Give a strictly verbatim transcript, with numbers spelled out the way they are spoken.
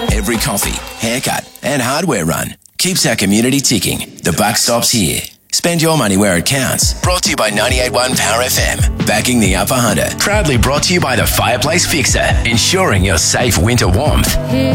Every coffee, haircut and hardware run keeps our community ticking. The buck stops here. Spend your money where it counts. Brought to you by ninety-eight point one Power F M. Backing the Upper Hunter. Proudly brought to you by the Fireplace Fixer. Ensuring your safe winter warmth.